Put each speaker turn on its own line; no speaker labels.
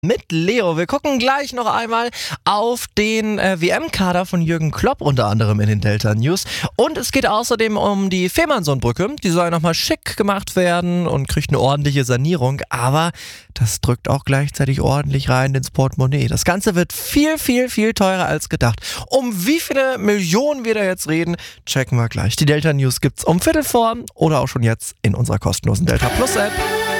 Mit Leo. Wir gucken gleich noch einmal auf den WM-Kader von Jürgen Klopp, unter anderem in den Delta News. Und es geht außerdem um die Fehmarnson-Brücke. Die soll nochmal schick gemacht werden und kriegt eine ordentliche Sanierung. Aber das drückt auch gleichzeitig ordentlich rein ins Portemonnaie. Das Ganze wird viel, viel, viel teurer als gedacht. Um wie viele Millionen wir da jetzt reden, checken wir gleich. Die Delta News gibt's um Viertel vor oder auch schon jetzt in unserer kostenlosen Delta Plus App.